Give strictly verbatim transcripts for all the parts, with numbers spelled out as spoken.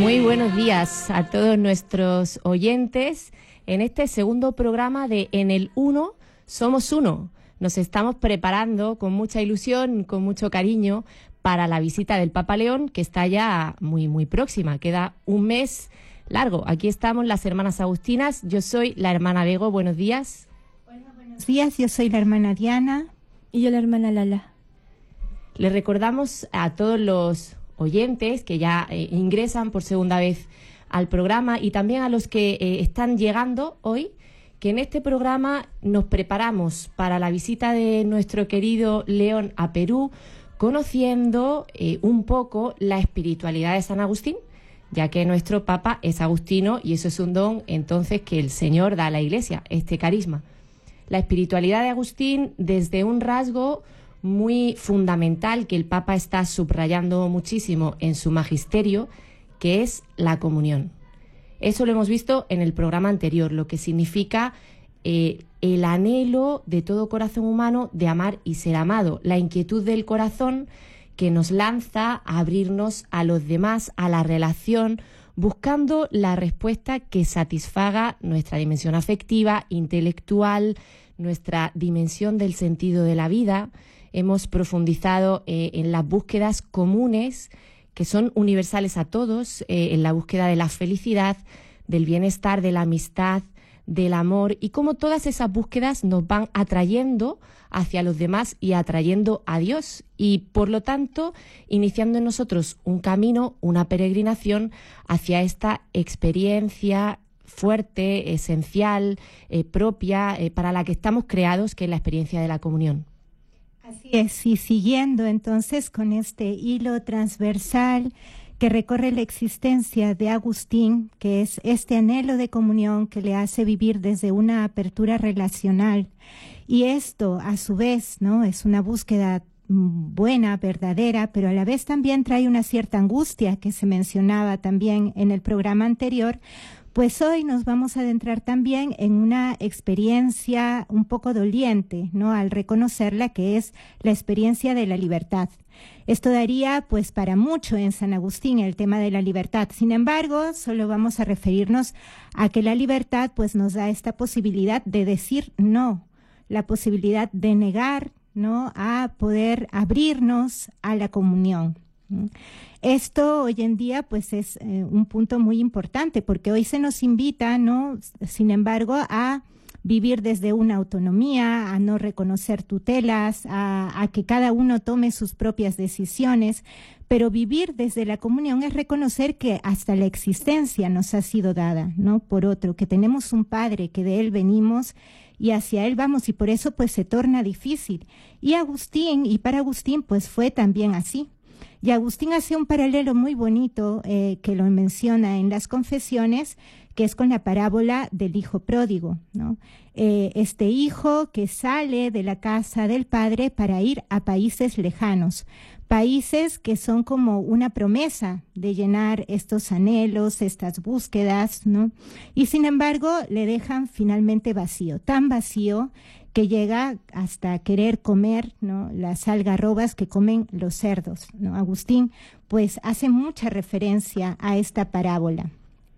Muy buenos días a todos nuestros oyentes en este segundo programa de En el Uno Somos Uno. Nos estamos preparando con mucha ilusión, con mucho cariño para la visita del Papa León, que está ya muy, muy próxima. Queda un mes largo. Aquí estamos las hermanas Agustinas. Yo soy la hermana Bego. Buenos días. Hola, buenos días. Yo soy la hermana Diana. Y yo la hermana Lala. Les recordamos a todos los oyentes que ya eh, ingresan por segunda vez al programa y también a los que eh, están llegando hoy, que en este programa nos preparamos para la visita de nuestro querido León a Perú, conociendo eh, un poco la espiritualidad de San Agustín, ya que nuestro Papa es agustino y eso es un don entonces que el Señor da a la Iglesia, este carisma. La espiritualidad de Agustín desde un rasgo muy fundamental que el Papa está subrayando muchísimo en su magisterio, que es la comunión. Eso lo hemos visto en el programa anterior, lo que significa eh, el anhelo de todo corazón humano de amar y ser amado, la inquietud del corazón que nos lanza a abrirnos a los demás, a la relación, buscando la respuesta que satisfaga nuestra dimensión afectiva, intelectual, nuestra dimensión del sentido de la vida. Hemos profundizado eh, en las búsquedas comunes que son universales a todos, eh, en la búsqueda de la felicidad, del bienestar, de la amistad, del amor, y cómo todas esas búsquedas nos van atrayendo hacia los demás y atrayendo a Dios, y por lo tanto iniciando en nosotros un camino, una peregrinación hacia esta experiencia fuerte, esencial, eh, propia, eh, para la que estamos creados, que es la experiencia de la comunión. Así es, y siguiendo entonces con este hilo transversal que recorre la existencia de Agustín, que es este anhelo de comunión que le hace vivir desde una apertura relacional. Y esto, a su vez, ¿no?, es una búsqueda buena, verdadera, pero a la vez también trae una cierta angustia que se mencionaba también en el programa anterior. Pues hoy nos vamos a adentrar también en una experiencia un poco doliente, ¿no?, al reconocerla, que es la experiencia de la libertad. Esto daría pues para mucho en San Agustín el tema de la libertad. Sin embargo, solo vamos a referirnos a que la libertad pues nos da esta posibilidad de decir no, la posibilidad de negar, ¿no?, a poder abrirnos a la comunión. Esto hoy en día pues es eh, un punto muy importante, porque hoy se nos invita, ¿no?, sin embargo, a vivir desde una autonomía, a no reconocer tutelas, a, a que cada uno tome sus propias decisiones, pero vivir desde la comunión es reconocer que hasta la existencia nos ha sido dada, ¿no?, por otro, que tenemos un Padre, que de Él venimos y hacia Él vamos, y por eso pues se torna difícil. Y Agustín, y para Agustín pues fue también así. Y Agustín hace un paralelo muy bonito eh, que lo menciona en las Confesiones, que es con la parábola del hijo pródigo, ¿no? Eh, este hijo que sale de la casa del padre para ir a países lejanos, países que son como una promesa de llenar estos anhelos, estas búsquedas, ¿no? Y sin embargo le dejan finalmente vacío, tan vacío que llega hasta querer comer, ¿no?, las algarrobas que comen los cerdos, ¿no? Agustín pues hace mucha referencia a esta parábola.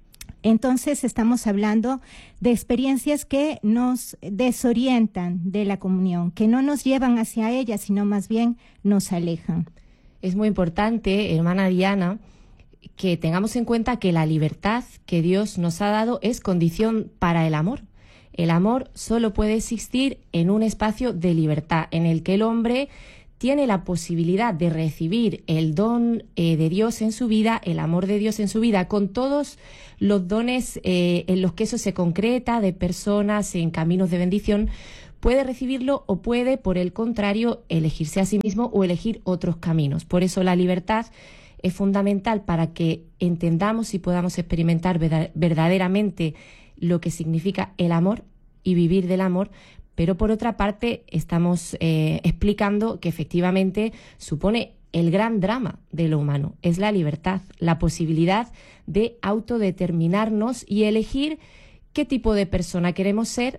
Entonces estamos hablando de experiencias que nos desorientan de la comunión, que no nos llevan hacia ella, sino más bien nos alejan. Es muy importante, hermana Diana, que tengamos en cuenta que la libertad que Dios nos ha dado es condición para el amor. El amor solo puede existir en un espacio de libertad, en el que el hombre tiene la posibilidad de recibir el don eh, de Dios en su vida, el amor de Dios en su vida, con todos los dones eh, en los que eso se concreta, de personas en caminos de bendición. Puede recibirlo o puede, por el contrario, elegirse a sí mismo o elegir otros caminos. Por eso la libertad es fundamental para que entendamos y podamos experimentar verdaderamente lo que significa el amor y vivir del amor, pero por otra parte estamos eh, explicando que efectivamente supone el gran drama de lo humano, es la libertad, la posibilidad de autodeterminarnos y elegir qué tipo de persona queremos ser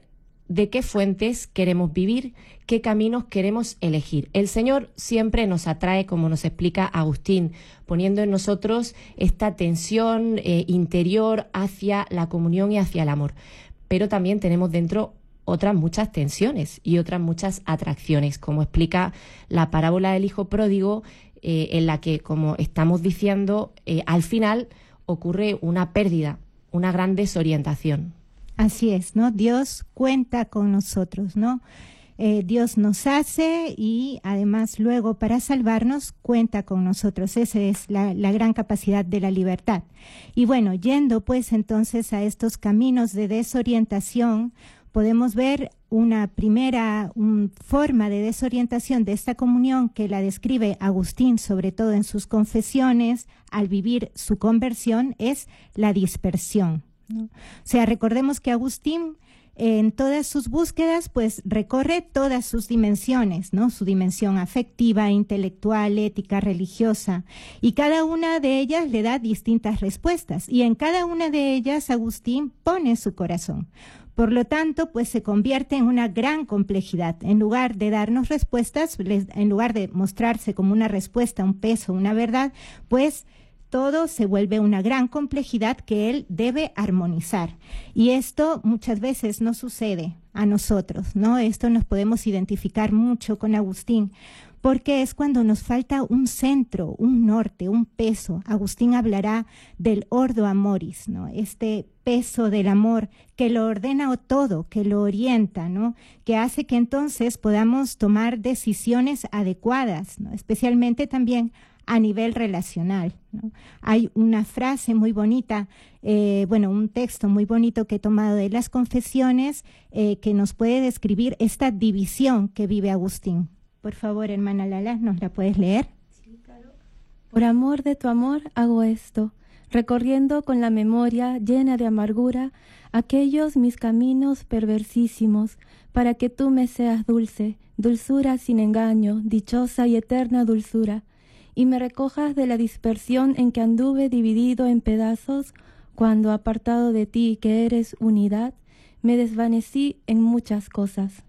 de qué fuentes queremos vivir, qué caminos queremos elegir. El Señor siempre nos atrae, como nos explica Agustín, poniendo en nosotros esta tensión eh, interior hacia la comunión y hacia el amor. Pero también tenemos dentro otras muchas tensiones y otras muchas atracciones, como explica la parábola del hijo pródigo, eh, en la que, como estamos diciendo, eh, al final ocurre una pérdida, una gran desorientación. Así es, ¿no? Dios cuenta con nosotros, ¿no? Eh, Dios nos hace y además luego para salvarnos cuenta con nosotros. Esa es la, la gran capacidad de la libertad. Y bueno, yendo pues entonces a estos caminos de desorientación, podemos ver una primera un, forma de desorientación de esta comunión que la describe Agustín, sobre todo en sus confesiones, al vivir su conversión, es la dispersión, ¿no? O sea, recordemos que Agustín en todas sus búsquedas pues recorre todas sus dimensiones, ¿no? Su dimensión afectiva, intelectual, ética, religiosa, y cada una de ellas le da distintas respuestas, y en cada una de ellas Agustín pone su corazón. Por lo tanto, pues se convierte en una gran complejidad. En lugar de darnos respuestas, en lugar de mostrarse como una respuesta, un peso, una verdad, pues todo se vuelve una gran complejidad que él debe armonizar. Y esto muchas veces no sucede a nosotros, ¿no? Esto nos podemos identificar mucho con Agustín, porque es cuando nos falta un centro, un norte, un peso. Agustín hablará del ordo amoris, ¿no? Este peso del amor que lo ordena todo, que lo orienta, ¿no? Que hace que entonces podamos tomar decisiones adecuadas, ¿no? Especialmente también a nivel relacional, ¿no? Hay una frase muy bonita, eh, bueno, un texto muy bonito que he tomado de las confesiones eh, que nos puede describir esta división que vive Agustín. Por favor, hermana Lala, ¿nos la puedes leer? Sí, claro. Por amor de tu amor hago esto, recorriendo con la memoria llena de amargura aquellos mis caminos perversísimos, para que tú me seas dulce, dulzura sin engaño, dichosa y eterna dulzura, y me recojas de la dispersión en que anduve dividido en pedazos, cuando apartado de ti, que eres unidad, me desvanecí en muchas cosas.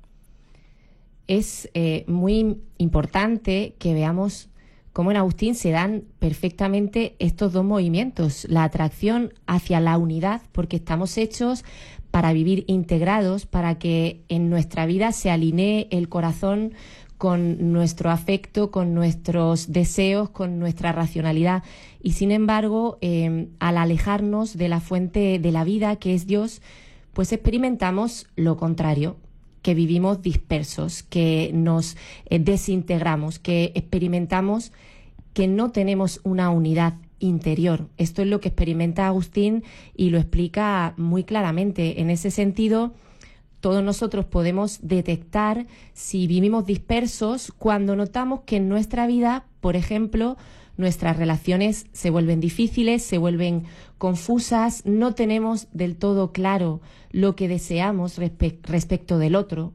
Es eh, muy importante que veamos cómo en Agustín se dan perfectamente estos dos movimientos, la atracción hacia la unidad, porque estamos hechos para vivir integrados, para que en nuestra vida se alinee el corazón con nuestro afecto, con nuestros deseos, con nuestra racionalidad. Y sin embargo, eh, al alejarnos de la fuente de la vida, que es Dios, pues experimentamos lo contrario, que vivimos dispersos, que nos eh, desintegramos, que experimentamos que no tenemos una unidad interior. Esto es lo que experimenta Agustín y lo explica muy claramente. En ese sentido, todos nosotros podemos detectar si vivimos dispersos cuando notamos que en nuestra vida, por ejemplo, nuestras relaciones se vuelven difíciles, se vuelven confusas, no tenemos del todo claro lo que deseamos respe- respecto del otro.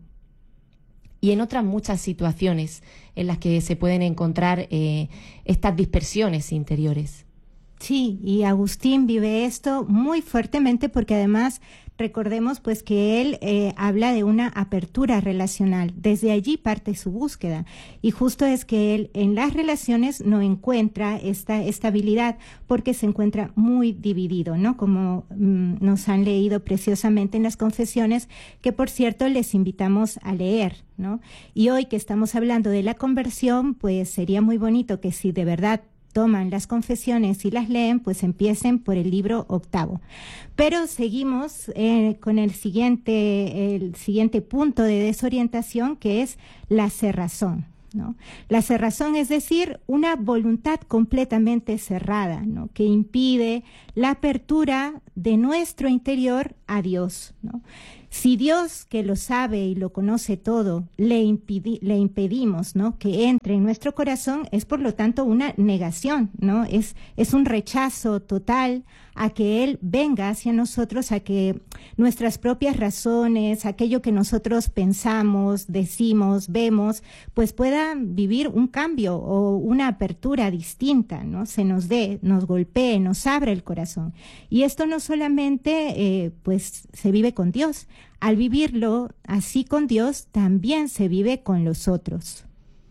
Y en otras muchas situaciones en las que se pueden encontrar eh, estas dispersiones interiores. Sí, y Agustín vive esto muy fuertemente porque además recordemos pues que él eh, habla de una apertura relacional. Desde allí parte su búsqueda y justo es que él en las relaciones no encuentra esta estabilidad porque se encuentra muy dividido, ¿no? Como mm, nos han leído preciosamente en las confesiones, que por cierto les invitamos a leer, ¿no? Y hoy que estamos hablando de la conversión, pues sería muy bonito que si de verdad toman las confesiones y las leen, pues empiecen por el libro octavo. Pero seguimos eh, con el siguiente, el siguiente punto de desorientación, que es la cerrazón, ¿no? La cerrazón es decir, una voluntad completamente cerrada, ¿no? Que impide la apertura de nuestro interior a Dios, ¿no? Si Dios, que lo sabe y lo conoce todo, le, impidi- le impedimos, ¿no?, que entre en nuestro corazón, es por lo tanto una negación, ¿no? Es, es un rechazo total a que Él venga hacia nosotros, a que nuestras propias razones, aquello que nosotros pensamos, decimos, vemos, pues puedan vivir un cambio o una apertura distinta, ¿no? Se nos dé, nos golpee, nos abra el corazón. Y esto no solamente, eh, pues, se vive con Dios. al vivirlo así con Dios, también se vive con los otros.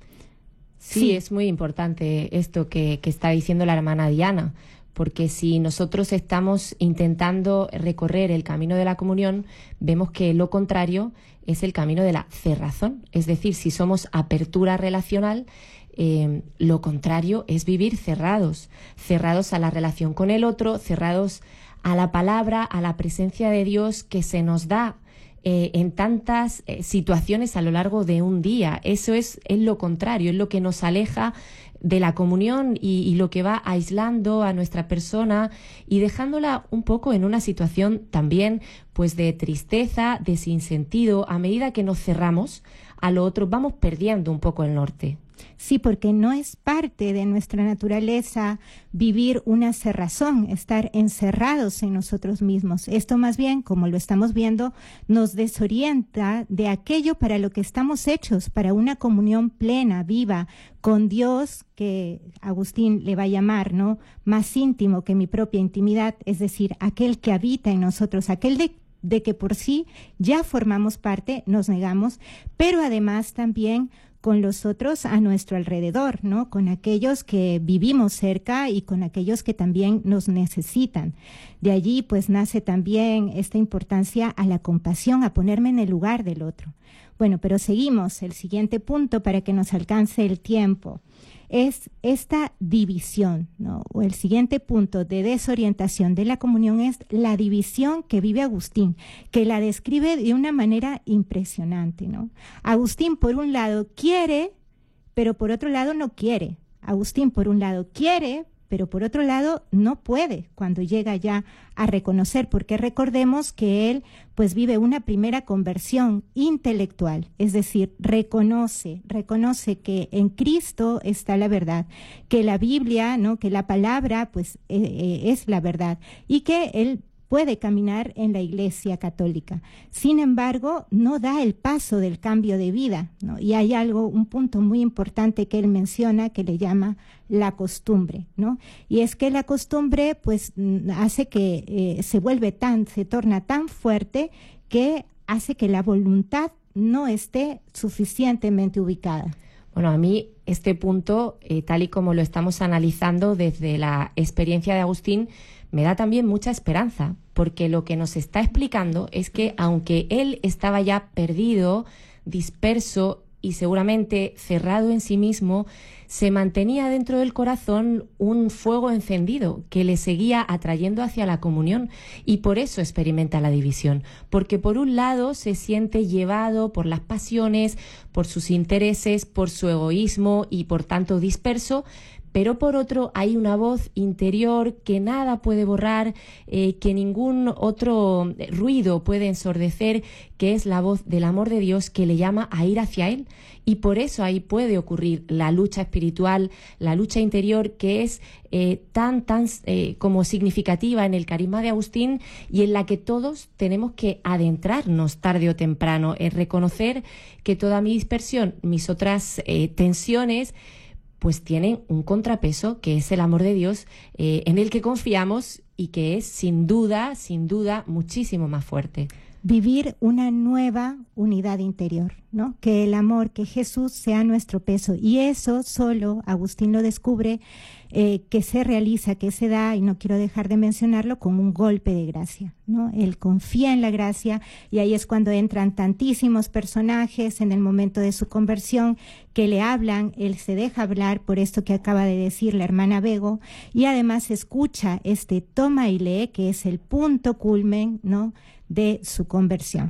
Sí, Sí. es muy importante esto que, que está diciendo la hermana Diana, porque si nosotros estamos intentando recorrer el camino de la comunión, vemos que lo contrario es el camino de la cerrazón. Es decir, si somos apertura relacional, eh, lo contrario es vivir cerrados, cerrados a la relación con el otro, cerrados a la palabra, a la presencia de Dios que se nos da Eh, en tantas eh, situaciones a lo largo de un día. Eso es, es lo contrario, es lo que nos aleja de la comunión y, y lo que va aislando a nuestra persona y dejándola un poco en una situación también pues de tristeza, de sinsentido. A medida que nos cerramos a lo otro, vamos perdiendo un poco el norte. Sí, porque no es parte de nuestra naturaleza vivir una cerrazón, estar encerrados en nosotros mismos. Esto más bien, como lo estamos viendo, nos desorienta de aquello para lo que estamos hechos, para una comunión plena, viva, con Dios, que Agustín le va a llamar, ¿no?, más íntimo que mi propia intimidad, es decir, aquel que habita en nosotros, aquel de de que por sí ya formamos parte, nos negamos, pero además también con los otros a nuestro alrededor, ¿no?, con aquellos que vivimos cerca y con aquellos que también nos necesitan. De allí pues nace también esta importancia a la compasión, a ponerme en el lugar del otro. Bueno, pero seguimos. El siguiente punto para que nos alcance el tiempo es esta división, ¿no? O el siguiente punto de desorientación de la comunión es la división que vive Agustín, que la describe de una manera impresionante, ¿no? Agustín, por un lado, quiere, pero por otro lado no quiere. Agustín, por un lado, quiere, pero por otro lado no puede cuando llega ya a reconocer, porque recordemos que él pues vive una primera conversión intelectual, es decir, reconoce, reconoce que en Cristo está la verdad, que la Biblia, ¿no?, que la palabra pues eh, eh, es la verdad y que él puede caminar en la Iglesia Católica. Sin embargo, no da el paso del cambio de vida, ¿no? Y hay algo, un punto muy importante que él menciona que le llama la costumbre, ¿no? Y es que la costumbre, pues, hace que eh, se vuelve tan, se torna tan fuerte que hace que la voluntad no esté suficientemente ubicada. Bueno, a mí este punto, eh, tal y como lo estamos analizando desde la experiencia de Agustín, me da también mucha esperanza, porque lo que nos está explicando es que aunque él estaba ya perdido, disperso y seguramente cerrado en sí mismo, se mantenía dentro del corazón un fuego encendido que le seguía atrayendo hacia la comunión y por eso experimenta la división, porque por un lado se siente llevado por las pasiones, por sus intereses, por su egoísmo y por tanto disperso, pero por otro hay una voz interior que nada puede borrar, eh, que ningún otro ruido puede ensordecer, que es la voz del amor de Dios que le llama a ir hacia Él. Y por eso ahí puede ocurrir la lucha espiritual, la lucha interior que es eh, tan, tan eh, como significativa en el carisma de Agustín y en la que todos tenemos que adentrarnos tarde o temprano, en reconocer que toda mi dispersión, mis otras eh, tensiones, pues tienen un contrapeso que es el amor de Dios eh, en el que confiamos y que es sin duda, sin duda, muchísimo más fuerte. Vivir una nueva unidad interior, ¿no? Que el amor, que Jesús sea nuestro peso. Y eso solo Agustín lo descubre, eh, que se realiza, que se da, y no quiero dejar de mencionarlo, con un golpe de gracia, ¿no? Él confía en la gracia y ahí es cuando entran tantísimos personajes en el momento de su conversión que le hablan, él se deja hablar por esto que acaba de decir la hermana Bego y además escucha este toma y lee, que es el punto culmen, ¿no?, de su conversión.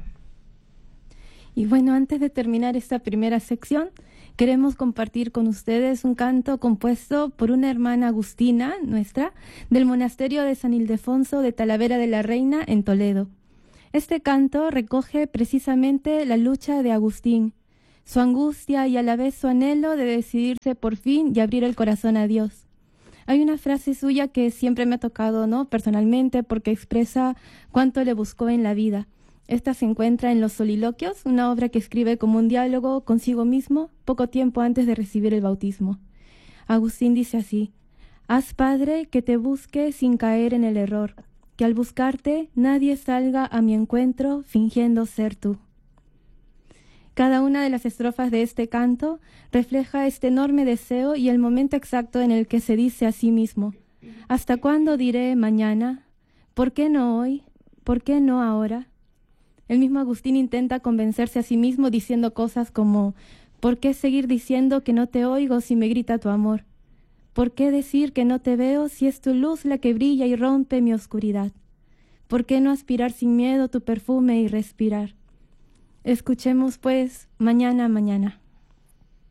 Y bueno, antes de terminar esta primera sección, queremos compartir con ustedes un canto compuesto por una hermana agustina nuestra del monasterio de San Ildefonso de Talavera de la Reina en Toledo. Este canto recoge precisamente la lucha de Agustín, su angustia y a la vez su anhelo de decidirse por fin y abrir el corazón a Dios. Hay una frase suya que siempre me ha tocado, ¿no?, personalmente, porque expresa cuánto le buscó en la vida. Esta se encuentra en Los Soliloquios, una obra que escribe como un diálogo consigo mismo poco tiempo antes de recibir el bautismo. Agustín dice así: «Haz, Padre, que te busque sin caer en el error. que al buscarte nadie salga a mi encuentro fingiendo ser tú. Cada una de las estrofas de este canto refleja este enorme deseo y el momento exacto en el que se dice a sí mismo: ¿hasta cuándo diré mañana? ¿Por qué no hoy? ¿Por qué no ahora? El mismo Agustín intenta convencerse a sí mismo diciendo cosas como: ¿por qué seguir diciendo que no te oigo si me grita tu amor? ¿Por qué decir que no te veo si es tu luz la que brilla y rompe mi oscuridad? ¿Por qué no aspirar sin miedo tu perfume y respirar? Escuchemos pues Mañana, mañana.